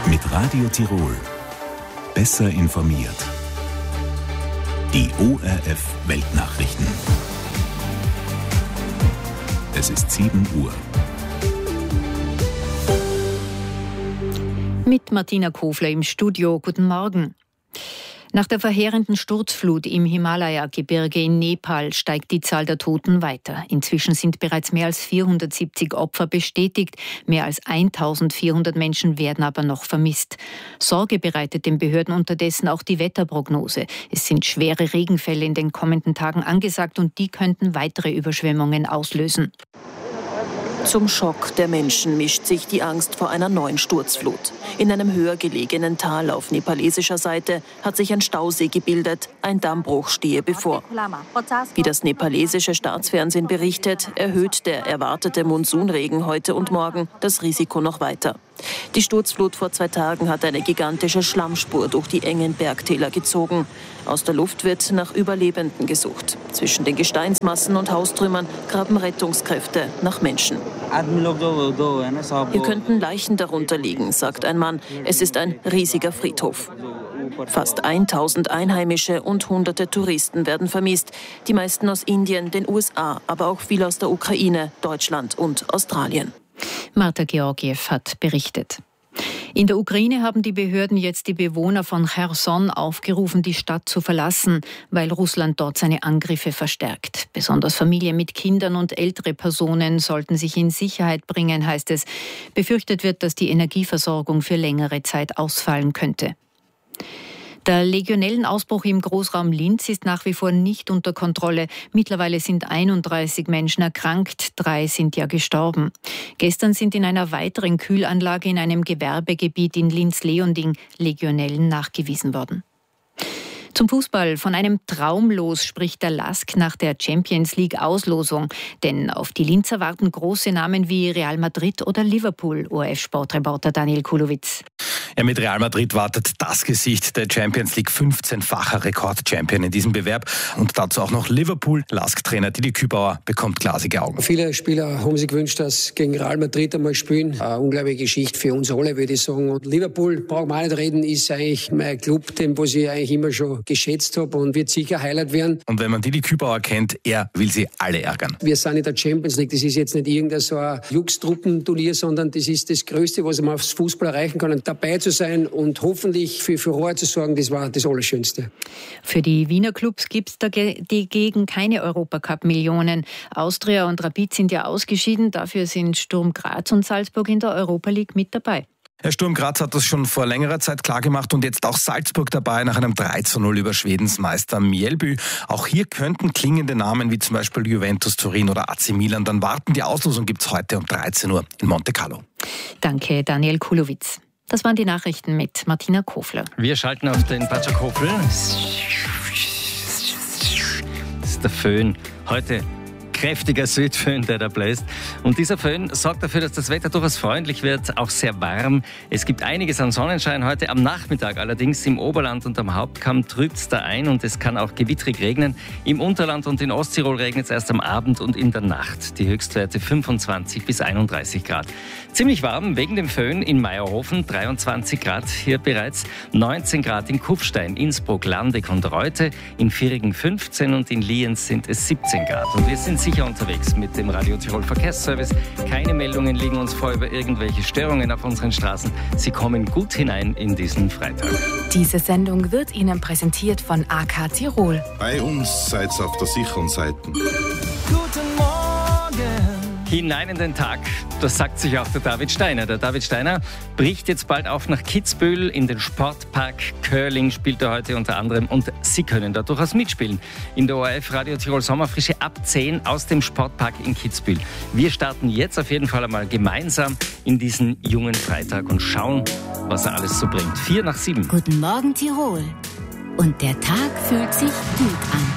Mit Radio Tirol. Besser informiert. Die ORF Weltnachrichten. Es ist 7 Uhr. Mit Martina Kofler im Studio. Guten Morgen. Nach der verheerenden Sturzflut im Himalaya-Gebirge in Nepal steigt die Zahl der Toten weiter. Inzwischen sind bereits mehr als 470 Opfer bestätigt. Mehr als 1400 Menschen werden aber noch vermisst. Sorge bereitet den Behörden unterdessen auch die Wetterprognose. Es sind schwere Regenfälle in den kommenden Tagen angesagt und die könnten weitere Überschwemmungen auslösen. Zum Schock der Menschen mischt sich die Angst vor einer neuen Sturzflut. In einem höher gelegenen Tal auf nepalesischer Seite hat sich ein Stausee gebildet. Ein Dammbruch stehe bevor. Wie das nepalesische Staatsfernsehen berichtet, erhöht der erwartete Monsunregen heute und morgen das Risiko noch weiter. Die Sturzflut vor 2 Tagen hat eine gigantische Schlammspur durch die engen Bergtäler gezogen. Aus der Luft wird nach Überlebenden gesucht. Zwischen den Gesteinsmassen und Haustrümmern graben Rettungskräfte nach Menschen. Hier könnten Leichen darunter liegen, sagt ein Mann. Es ist ein riesiger Friedhof. Fast 1000 Einheimische und Hunderte Touristen werden vermisst. Die meisten aus Indien, den USA, aber auch viele aus der Ukraine, Deutschland und Australien. Marta Georgiev hat berichtet. In der Ukraine haben die Behörden jetzt die Bewohner von Cherson aufgerufen, die Stadt zu verlassen, weil Russland dort seine Angriffe verstärkt. Besonders Familien mit Kindern und ältere Personen sollten sich in Sicherheit bringen, heißt es. Befürchtet wird, dass die Energieversorgung für längere Zeit ausfallen könnte. Der Legionellenausbruch im Großraum Linz ist nach wie vor nicht unter Kontrolle. Mittlerweile sind 31 Menschen erkrankt, 3 sind ja gestorben. Gestern sind in einer weiteren Kühlanlage in einem Gewerbegebiet in Linz-Leonding Legionellen nachgewiesen worden. Zum Fußball. Von einem Traumlos spricht der LASK nach der Champions-League-Auslosung. Denn auf die Linzer warten große Namen wie Real Madrid oder Liverpool, ORF-Sportreporter Daniel Kulowitz. Ja, mit Real Madrid wartet das Gesicht der Champions League, 15-facher Rekordchampion in diesem Bewerb. Und dazu auch noch Liverpool. LASK-Trainer Didi Kübauer bekommt glasige Augen. Viele Spieler haben sich gewünscht, dass gegen Real Madrid einmal spielen. Eine unglaubliche Geschichte für uns alle, würde ich sagen. Und Liverpool, brauchen wir auch nicht reden, ist eigentlich mein Club, den was ich eigentlich immer schon geschätzt habe und wird sicher Highlight werden. Und wenn man Didi Kübauer kennt, er will sie alle ärgern. Wir sind in der Champions League. Das ist jetzt nicht irgendein so ein Jux-Truppenturnier, sondern das ist das Größte, was man aufs Fußball erreichen kann. Und dabei zu sein und hoffentlich für Furore zu sorgen, das war das Allerschönste. Für die Wiener Clubs gibt es dagegen keine Europacup-Millionen. Austria und Rapid sind ja ausgeschieden. Dafür sind Sturm Graz und Salzburg in der Europa League mit dabei. Herr Sturm Graz hat das schon vor längerer Zeit klargemacht und jetzt auch Salzburg dabei nach einem 3:0 über Schwedens Meister Mjällby. Auch hier könnten klingende Namen wie zum Beispiel Juventus Turin oder AC Milan dann warten. Die Auslosung gibt es heute um 13 Uhr in Monte Carlo. Danke, Daniel Kulowitz. Das waren die Nachrichten mit Martina Kofler. Wir schalten auf den Batschakofel. Das ist der Föhn. Heute kräftiger Südföhn, der da bläst. Und dieser Föhn sorgt dafür, dass das Wetter durchaus freundlich wird, auch sehr warm. Es gibt einiges an Sonnenschein heute am Nachmittag. Allerdings im Oberland und am Hauptkamm trübt es da ein und es kann auch gewittrig regnen. Im Unterland und in Osttirol regnet es erst am Abend und in der Nacht. Die Höchstwerte 25 bis 31 Grad. Ziemlich warm wegen dem Föhn in Meierhofen, 23 Grad hier bereits, 19 Grad in Kufstein, Innsbruck, Landeck und Reute, in Virigen 15 und in Lienz sind es 17 Grad. Und wir sind sicher unterwegs mit dem Radio Tirol Verkehrsservice. Keine Meldungen liegen uns vor über irgendwelche Störungen auf unseren Straßen. Sie kommen gut hinein in diesen Freitag. Diese Sendung wird Ihnen präsentiert von AK Tirol. Bei uns seid ihr auf der sicheren Seite. Guten Morgen. Hinein in den Tag, das sagt sich auch der David Steiner. Der David Steiner bricht jetzt bald auf nach Kitzbühel in den Sportpark. Curling spielt er heute unter anderem und Sie können da durchaus mitspielen. In der ORF Radio Tirol Sommerfrische ab 10 aus dem Sportpark in Kitzbühel. Wir starten jetzt auf jeden Fall einmal gemeinsam in diesen jungen Freitag und schauen, was er alles so bringt. 6:45. Guten Morgen Tirol. Und der Tag fühlt sich gut an.